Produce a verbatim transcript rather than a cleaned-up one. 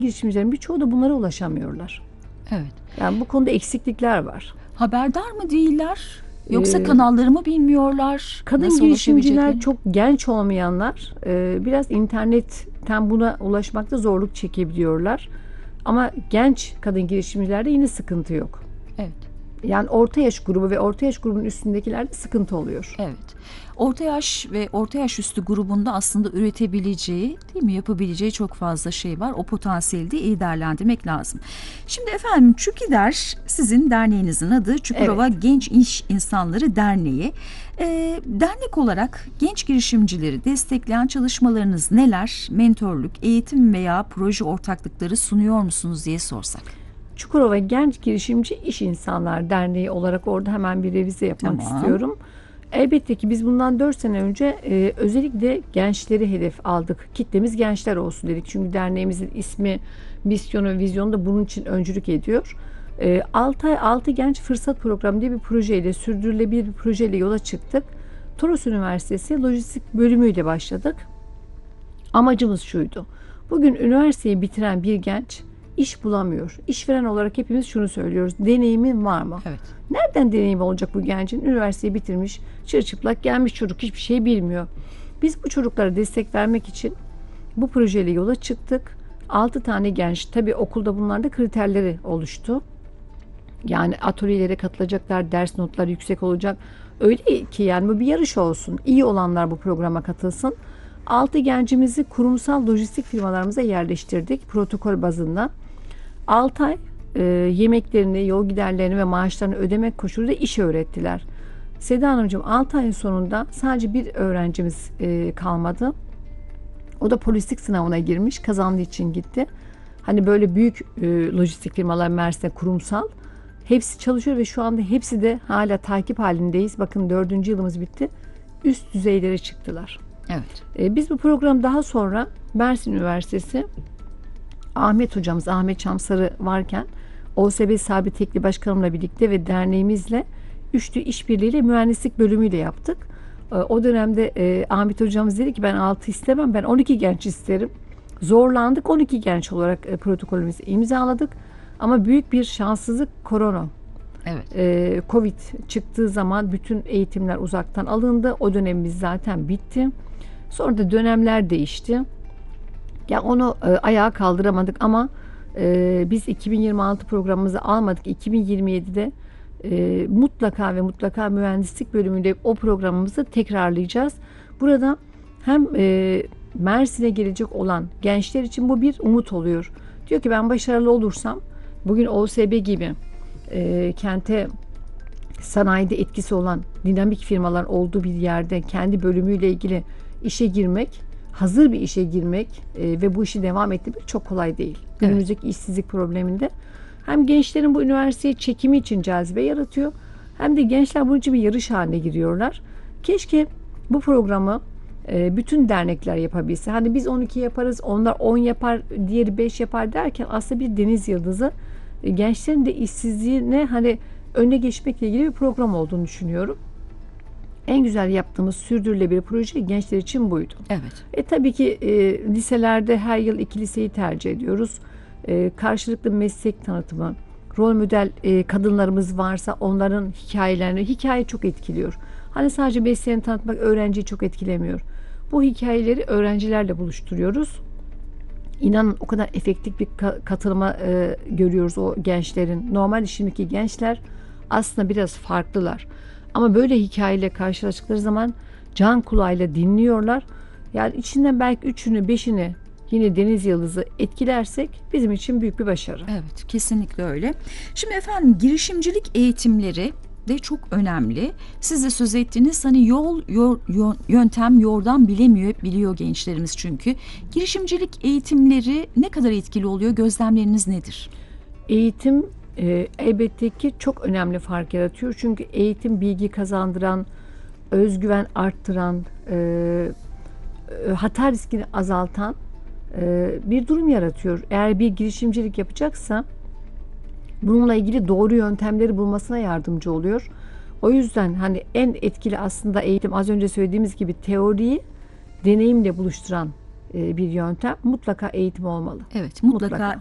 girişimcilerin birçoğu da bunlara ulaşamıyorlar. Evet. Yani bu konuda eksiklikler var. Haberdar mı değiller? Yoksa Ee, kanalları mı bilmiyorlar? Kadın Nasıl girişimciler ulaşabileceklerini? çok genç olmayanlar e, biraz internetten buna ulaşmakta zorluk çekebiliyorlar. Ama genç kadın girişimcilerde yine sıkıntı yok. Evet. Yani orta yaş grubu ve orta yaş grubunun üstündekilerde sıkıntı oluyor. Evet. Orta yaş ve orta yaş üstü grubunda aslında üretebileceği, değil mi, yapabileceği çok fazla şey var. O potansiyeli de iyi değerlendirmek lazım. Şimdi efendim, Çukider sizin derneğinizin adı. Çukurova Evet. Genç İş İnsanları Derneği. Ee, dernek olarak genç girişimcileri destekleyen çalışmalarınız neler? Mentorluk, eğitim veya proje ortaklıkları sunuyor musunuz diye sorsak. Çukurova Genç Girişimci İş İnsanlar Derneği olarak orada hemen bir revize yapmak Tamam. istiyorum. Elbette ki biz bundan dört sene önce e, özellikle gençleri hedef aldık. Kitlemiz gençler olsun dedik. Çünkü derneğimizin ismi, misyonu, vizyonu da bunun için öncülük ediyor. E, altı ay altı Genç Fırsat Programı diye bir projeyle, sürdürülebilir bir projeyle yola çıktık. Toros Üniversitesi Lojistik bölümüyle başladık. Amacımız şuydu. Bugün üniversiteyi bitiren bir genç iş bulamıyor. İşveren olarak hepimiz şunu söylüyoruz. Deneyimin var mı? Evet. Nereden deneyim olacak bu gencin? Üniversiteyi bitirmiş, çırçıplak gelmiş çocuk, hiçbir şey bilmiyor. Biz bu çocuklara destek vermek için bu projeyle yola çıktık. altı tane genç, tabii okulda bunlar da kriterleri oluştu. Yani atölyelere katılacaklar, ders notları yüksek olacak. Öyle ki yani bu bir yarış olsun. İyi olanlar bu programa katılsın. altı gencimizi kurumsal lojistik firmalarımıza yerleştirdik protokol bazında. altı ay e, yemeklerini, yol giderlerini ve maaşlarını ödemek koşuluyla iş öğrettiler. Seda Hanımcığım, altı ayın sonunda sadece bir öğrencimiz e, kalmadı. O da polislik sınavına girmiş, kazandığı için gitti. Hani böyle büyük e, lojistik firmalar, Mersin'de kurumsal. Hepsi çalışıyor ve şu anda hepsi de hala takip halindeyiz. Bakın dördüncü yılımız bitti. Üst düzeylere çıktılar. Evet. E, biz bu program daha sonra Mersin Üniversitesi Ahmet hocamız Ahmet Çamsarı varken O S B Sabit Tekli Başkanımla birlikte ve derneğimizle üçlü işbirliğiyle mühendislik bölümüyle yaptık. E, o dönemde e, Ahmet hocamız dedi ki ben altı istemem, ben on iki genç isterim. Zorlandık, on iki genç olarak e, protokolümüzü imzaladık. Ama büyük bir şanssızlık korona. Evet. E, Covid çıktığı zaman bütün eğitimler uzaktan alındı. O dönemimiz zaten bitti. Sonra da dönemler değişti. Ya onu e, ayağa kaldıramadık ama e, biz iki bin yirmi altı programımızı almadık. iki bin yirmi yedide e, mutlaka ve mutlaka mühendislik bölümünde o programımızı tekrarlayacağız. Burada hem e, Mersin'e gelecek olan gençler için bu bir umut oluyor. Diyor ki ben başarılı olursam bugün O S B gibi e, kente sanayide etkisi olan dinamik firmalar olduğu bir yerde kendi bölümüyle ilgili işe girmek, hazır bir işe girmek e, ve bu işi devam ettirmek çok kolay değil. Evet. Günümüzdeki işsizlik probleminde hem gençlerin bu üniversiteye çekimi için cazibe yaratıyor, hem de gençler bunun için bir yarış haline giriyorlar. Keşke bu programı e, bütün dernekler yapabilse. Hani biz on iki yaparız, onlar on yapar, diğeri beş yapar derken aslında bir deniz yıldızı e, gençlerin de işsizliğine hani önüne geçmekle ilgili bir program olduğunu düşünüyorum. En güzel yaptığımız sürdürülebilir proje gençler için buydu. Evet. E tabii ki e, liselerde her yıl iki liseyi tercih ediyoruz. E, karşılıklı meslek tanıtımı, rol model e, kadınlarımız varsa onların hikayelerini, hikaye çok etkiliyor. Hani sadece mesleğini tanıtmak öğrenciyi çok etkilemiyor. Bu hikayeleri öğrencilerle buluşturuyoruz. İnanın o kadar efektif bir ka- katılma e, görüyoruz o gençlerin. Normalde şimdiki gençler aslında biraz farklılar. Ama böyle hikayeyle karşılaştıkları zaman can kulağıyla dinliyorlar. Yani içinden belki üçünü, beşini yine Deniz Yıldızı etkilersek bizim için büyük bir başarı. Evet, kesinlikle öyle. Şimdi efendim, girişimcilik eğitimleri de çok önemli. Siz de söz ettiğiniz hani yol, yol, yol yöntem, yordam bilemiyor, biliyor gençlerimiz çünkü. Girişimcilik eğitimleri ne kadar etkili oluyor? Gözlemleriniz nedir? Eğitim e, elbette ki çok önemli fark yaratıyor. Çünkü eğitim bilgi kazandıran, özgüven arttıran, e, e, hata riskini azaltan e, bir durum yaratıyor. Eğer bir girişimcilik yapacaksa bununla ilgili doğru yöntemleri bulmasına yardımcı oluyor. O yüzden hani en etkili aslında eğitim az önce söylediğimiz gibi teoriyi deneyimle buluşturan e, bir yöntem. Mutlaka eğitim olmalı. Evet, mutlaka, Mutlaka.